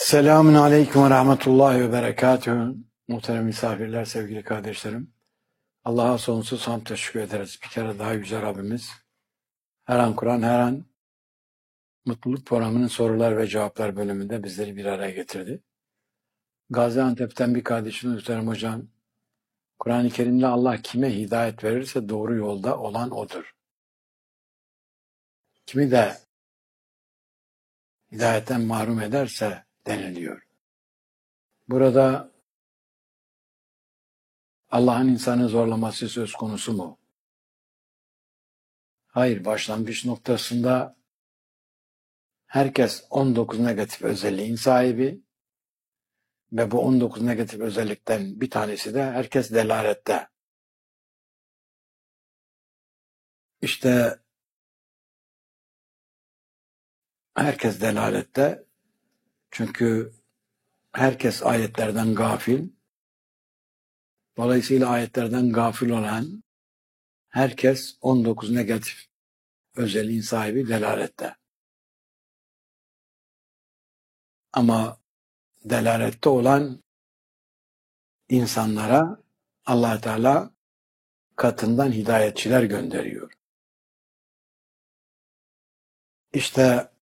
Selamun Aleyküm ve Rahmetullahi ve Berekatühü. Muhterem misafirler, sevgili kardeşlerim. Allah'a sonsuz hamd teşekkür ederiz. Bir kere daha Yüce Rabbimiz her an Kur'an, her an Mutluluk Programı'nın sorular ve cevaplar bölümünde bizleri bir araya getirdi. Gaziantep'ten bir kardeşimiz muhterem hocam, Kur'an-ı Kerim'de Allah kime hidayet verirse doğru yolda olan odur. Kimi de hidayetten mahrum ederse deniliyor. Burada Allah'ın insanı zorlaması söz konusu mu? Hayır, başlangıç noktasında herkes 19 negatif özelliğin sahibi ve bu 19 negatif özellikten bir tanesi de herkes delalette. İşte herkes delalette çünkü herkes ayetlerden gafil. Dolayısıyla ayetlerden gafil olan herkes 19 negatif özelliğin sahibi delalette. Ama delalette olan insanlara Allah Teala katından hidayetçiler gönderiyor. İşte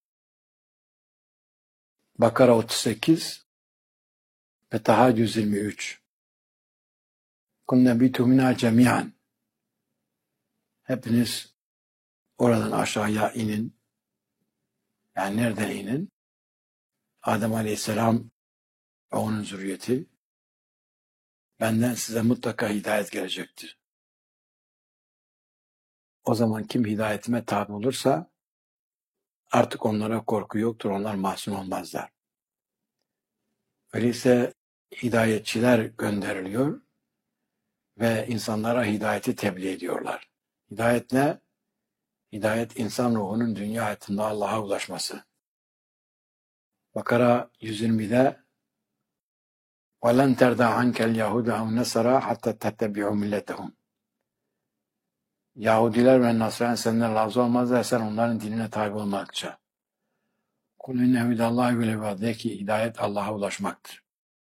Bakara 38 ve Taha 123. Kunnebitu minâ cemiyan. Hepiniz oradan aşağıya inin. Yani nereden inin? Adem Aleyhisselam ve onun zürriyeti. Benden size mutlaka hidayet gelecektir. O zaman kim hidayetime tabi olursa artık onlara korku yoktur. Onlar mahzun olmazlar. Öyleyse hidayetçiler gönderiliyor ve insanlara hidayeti tebliğ ediyorlar. Hidayet ne? Hidayet insan ruhunun dünya hayatında Allah'a ulaşması. Bakara 120'de وَلَنْ تَرْضَى عَنْكَ الْيَهُودَ وَالنَّصَارَى حَتَّى تَتَّبِعُوا مِلَّتَهُمْ. Yahudiler ve Nasrani senden razı olmazlar sen onların dinine tabi olmakça. قُلْ اِنَّ هُدَى اللّٰهِ وَالْاِبَادِ. De ki hidayet Allah'a ulaşmaktır.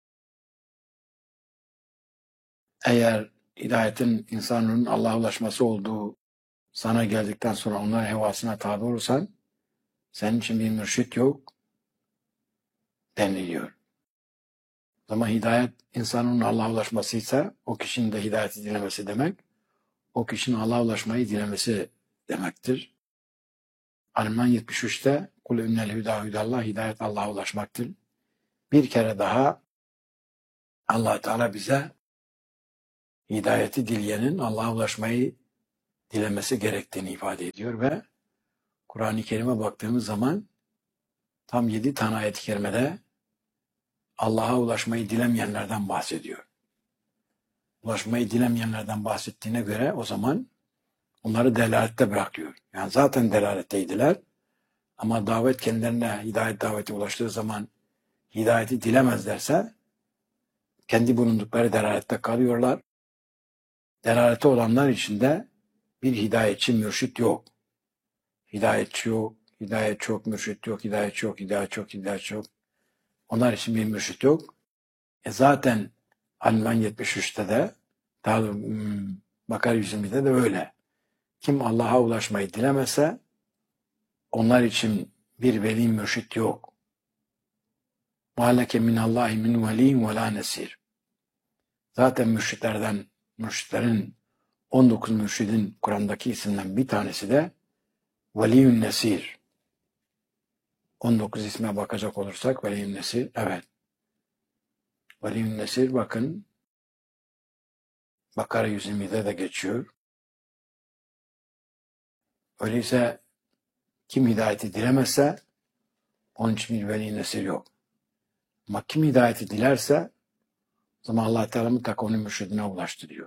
Eğer hidayetin insanın Allah'a ulaşması olduğu sana geldikten sonra onların hevasına tabi olursan senin için bir mürşit yok deniliyor. Ama hidayet insanın Allah'a ulaşmasıysa o kişinin de hidayeti dilemesi demek, o kişinin Allah'a ulaşmayı dilemesi demektir. Alimran 73'te kul innel hüdâ hüdallah, hidayet Allah'a ulaşmaktır. Bir kere daha Allah Teala bize hidayeti dileyenin Allah'a ulaşmayı dilemesi gerektiğini ifade ediyor ve Kur'an-ı Kerim'e baktığımız zaman tam 7 tane ayet-i kerimede Allah'a ulaşmayı dilemeyenlerden bahsediyor. Ulaşmayı dilemeyenlerden bahsettiğine göre o zaman onları delalette bırakıyor. Yani zaten delaletteydiler ama davet kendilerine hidayet daveti ulaştığı zaman hidayeti dilemezlerse kendi bulundukları delalette kalıyorlar. Delalette olanlar içinde bir hidayetçi, mürşit yok. Hidayetçi yok, hidayet yok, mürşit yok, hidayetçi yok, hidayet yok, hidayet yok. Onlar için bir mürşit yok. Zaten Alimran 73'te de Bakara 120'de de öyle. Kim Allah'a ulaşmayı dilemese onlar için bir veli mürşit yok. وَاَلَكَ مِنَ اللّٰهِ مِنْ وَلِيٍّ وَلَا نَسِيرٍ. Zaten mürşitlerin 19 mürşidin Kur'an'daki isimden bir tanesi de Veliyün Nesir. 19 isme bakacak olursak Veliyün Nesir, evet. Veliyün Nesir bakın Bakara 120'de de geçiyor. Öyleyse kim hidayeti dilemezse onun için bir Veliyün Nesir yok. Ama kim hidayeti dilerse o zaman Allah Teala mutlaka onun mürşidine ulaştırıyor.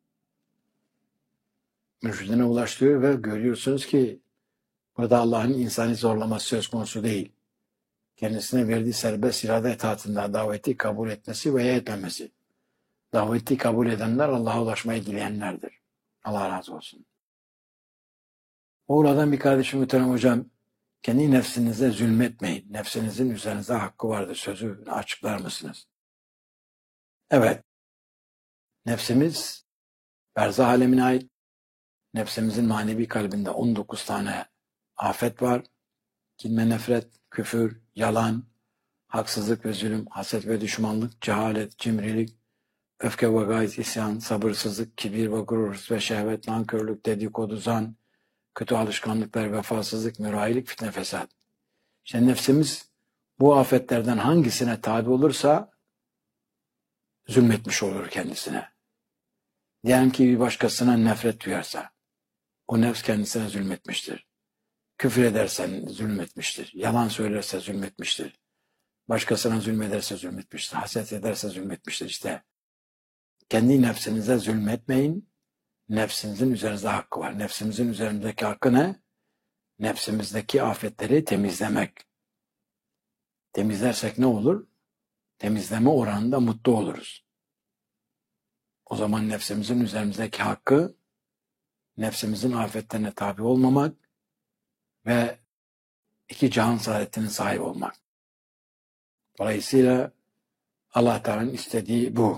Mürşidine ulaştırıyor ve görüyorsunuz ki burada Allah'ın insanı zorlaması söz konusu değil. Kendisine verdiği serbest irade itaatında daveti kabul etmesi veya etmemesi. Daveti kabul edenler Allah'a ulaşmayı dileyenlerdir. Allah razı olsun. Oradan bir kardeşim muhterem hocam kendi nefsinize zulmetmeyin. Nefsinizin üzerinize hakkı vardır. Sözünü açıklar mısınız? Evet. Nefsimiz berzah alemine ait. Nefsimizin manevi kalbinde 19 tane afet var. Kin ve nefret, küfür, yalan, haksızlık ve zulüm, haset ve düşmanlık, cehalet, cimrilik, öfke ve gayz, isyan, sabırsızlık, kibir ve gurur, hırs ve şehvet, nankörlük, dedikodu, zan, kötü alışkanlıklar, vefasızlık, mürahilik, fitne, fesat. İşte nefsimiz bu afetlerden hangisine tabi olursa zulmetmiş olur kendisine. Diyelim ki bir başkasına nefret duyarsa, o nefs kendisine zulmetmiştir. Küfür edersen zulmetmiştir. Yalan söylerse zulmetmiştir. Başkasına zulmederse zulmetmiştir. Haset ederse zulmetmiştir. İşte kendi nefsinize zulmetmeyin. Nefsinizin üzerinizde hakkı var. Nefsimizin üzerindeki hakkı ne? Nefsimizdeki afetleri temizlemek. Temizlersek ne olur? Temizleme oranında mutlu oluruz. O zaman nefsimizin üzerimizdeki hakkı, nefsimizin afetlerine tabi olmamak ve iki cihan saadetinin sahibi olmak. Dolayısıyla Allah Teala'nın istediği bu.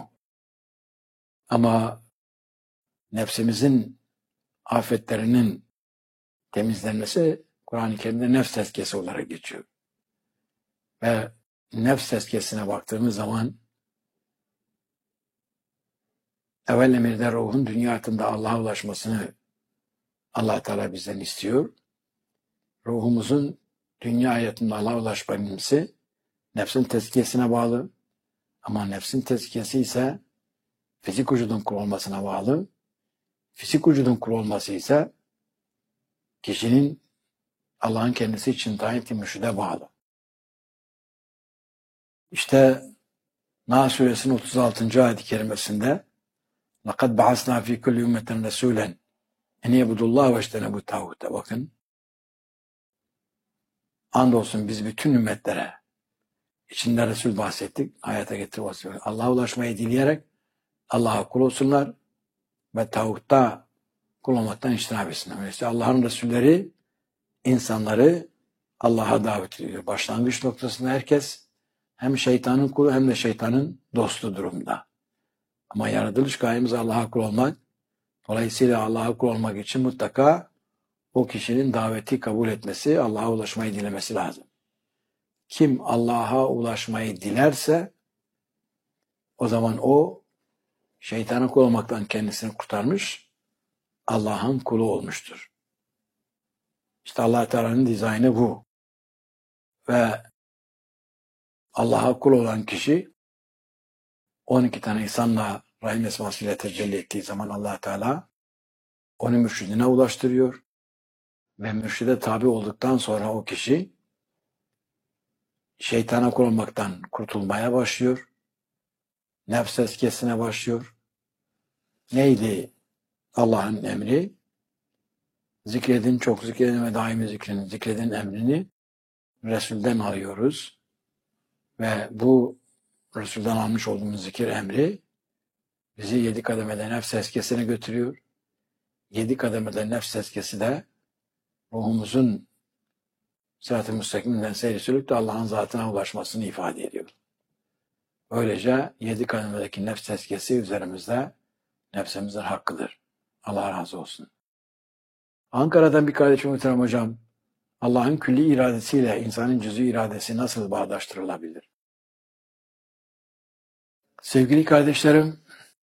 Ama nefsimizin afetlerinin temizlenmesi Kur'an-ı Kerim'de nefs tezkiyesi olarak geçiyor. Ve nefs tezkiyesine baktığımız zaman evvel emirde ruhun dünya hayatında Allah'a ulaşmasını Allah Teala bizden istiyor. Ruhumuzun dünya hayatında Allah'a ulaşması nefsin tezkiyesine bağlı. Ama nefsin tezkiyesi ise fizik vücudun kul olmasına bağlı. Fizik vücudun kul olması ise kişinin Allah'ın kendisi için tayin ettiği mürşide bağlı. İşte Nahl suresinin 36. ayet-i kerimesinde لَقَدْ بَعَثْنَا ف۪ي كُلِّ اُمَّةً رَسُولًا اَنْ يَبُدُ اللّٰهَ وَاجْتَنَبُ الطَّاغُوتَ. Bakın. Andolsun biz bütün ümmetlere içinde Resul bahsettik. Hayata getirip Allah'a ulaşmayı dileyerek Allah'a kul olsunlar ve tağutta kul olmaktan iştinab etsinler. Öyleyse Allah'ın Resulleri insanları Allah'a davet ediyor. Başlangıç noktasında herkes hem şeytanın kulu hem de şeytanın dostu durumda. Ama yaratılış gayemiz Allah'a kul olmak. Dolayısıyla Allah'a kul olmak için mutlaka o kişinin daveti kabul etmesi, Allah'a ulaşmayı dilemesi lazım. Kim Allah'a ulaşmayı dilerse o zaman o şeytanın kul olmaktan kendisini kurtarmış, Allah'ın kulu olmuştur. İşte Allah Teala'nın dizaynı bu. Ve Allah'a kul olan kişi 12 tane insanla Rahim esmasıyla tecelli ettiği zaman Allah Teala onu mürşidine ulaştırıyor. Ve mürşide tabi olduktan sonra o kişi şeytana kul olmaktan kurtulmaya başlıyor. Nefs tezkiyesine başlıyor. Neydi Allah'ın emri? Zikredin, çok zikredin ve daimi zikredin. Zikredin emrini Resul'den alıyoruz. Ve bu Resul'den almış olduğumuz zikir emri bizi 7 kademede nefs tezkiyesine götürüyor. 7 kademede nefs tezkiyesi de ruhumuzun sırat-ı müstakiminden seyri sülükle Allah'ın zatına ulaşmasını ifade ediyor. Böylece 7 kademedeki nefs tezkiyesi üzerimizde nefsimizin hakkıdır. Allah razı olsun. Ankara'dan bir kardeşim muhterem hocam, Allah'ın külli iradesiyle insanın cüz'i iradesi nasıl bağdaştırılabilir? Sevgili kardeşlerim,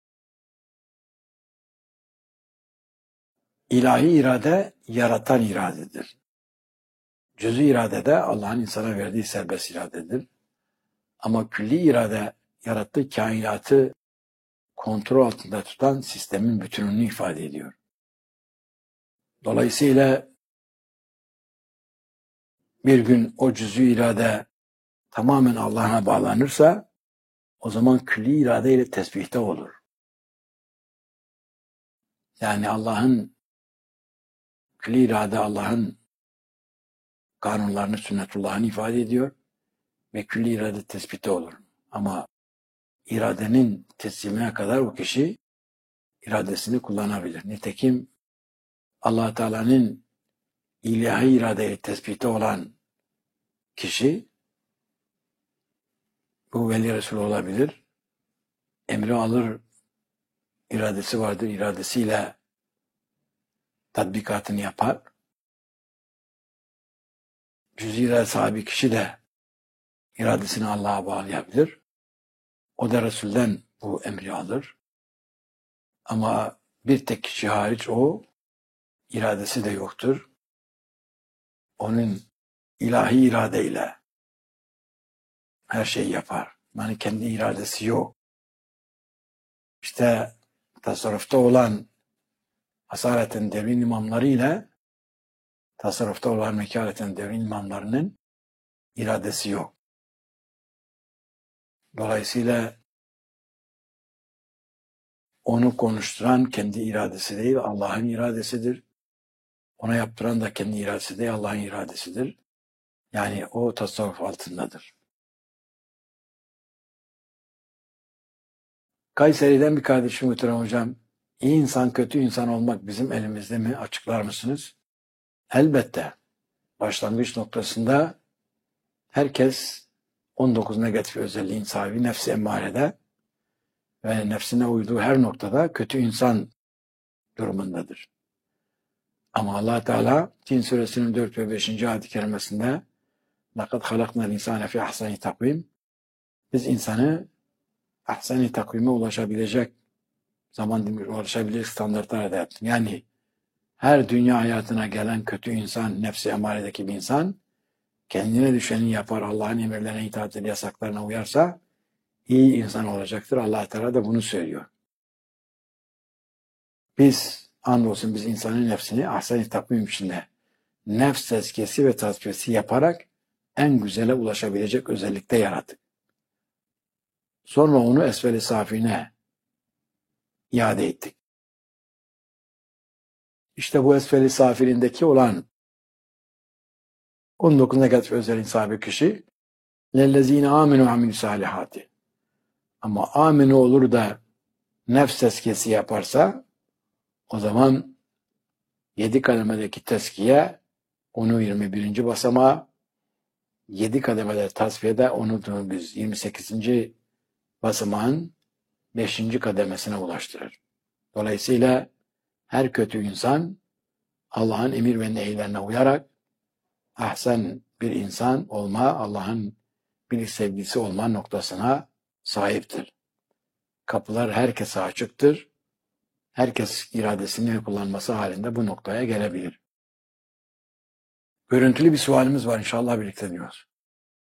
ilahi irade yaratan iradedir. Cüz'i irade de Allah'ın insana verdiği serbest iradedir. Ama külli irade yarattığı kainatı kontrol altında tutan sistemin bütününü ifade ediyor. Dolayısıyla bir gün o cüz'i irade tamamen Allah'a bağlanırsa o zaman külli irade ile tesbihte olur. Yani Allah'ın külli irade Allah'ın kanunlarını, sünnetullah'ını ifade ediyor ve külli irade tespite olur. Ama iradenin teslimine kadar o kişi iradesini kullanabilir. Nitekim Allah Teala'nın ilahi iradeyi tespiti olan kişi bu veli Resul olabilir. Emri alır, iradesi vardır. İradesiyle tatbikatını yapar. Cüz-i irade sahibi kişi de iradesini Allah'a bağlayabilir. O da Resul'den bu emri alır. Ama bir tek kişi hariç o iradesi de yoktur. Onun ilahi iradeyle her şeyi yapar. Yani kendi iradesi yok. İşte tasarrufta olan hasareten devrin imamları ile tasarrufta olan mekareten devrin imamlarının iradesi yok. Dolayısıyla onu konuşturan kendi iradesi değil, Allah'ın iradesidir. Ona yaptıran da kendi iradesi değil, Allah'ın iradesidir. Yani o tasavvuf altındadır. Kayseri'den bir kardeşim muhterem hocam, iyi insan, kötü insan olmak bizim elimizde mi? Açıklar mısınız? Elbette. Başlangıç noktasında herkes 19 negatif özelliğin sahibi nefs-i emmarede ve nefsine uyduğu her noktada kötü insan durumundadır. Ama Allah Teala Tin suresinin 4 ve 5. ayet-i kerimesinde لَقَدْ خَلَقْنَا الْاِنْسَانَ فِي اَحْسَنِ takvim. Biz insanı ahsen-i takvime ulaşabilecek zaman dilimi ulaşabilecek standartlara yaptık. Yani her dünya hayatına gelen kötü insan, nefsi emaredeki bir insan kendine düşeni yapar, Allah'ın emirlerine itaat eder, yasaklarına uyarsa iyi insan olacaktır. Allah Teala da bunu söylüyor. Biz andolsun biz insanın nefsini ahsen-i takvim içinde nefs tezkiyesi ve tasfiyesi yaparak en güzele ulaşabilecek özellikte yarattık. Sonra onu esfel-i safine iade ettik. İşte bu esfel-i safilindeki olan 19 negatif özelliğin sahibi kişi lellezine amenu amilü salihati. Ama aminu olur da nefs tezkiyesi yaparsa o zaman 7 kademedeki tezkiye onu 21. basamağa, 7 kademede tasfiyede onu biz 28. basamağın 5. kademesine ulaştırır. Dolayısıyla her kötü insan Allah'ın emir ve nehirlerine uyarak ahsen bir insan olma, Allah'ın bir sevgilisi olma noktasına sahiptir. Kapılar herkese açıktır. Herkes iradesini kullanması halinde bu noktaya gelebilir. Görüntülü bir sualimiz var, inşallah birlikte diyoruz.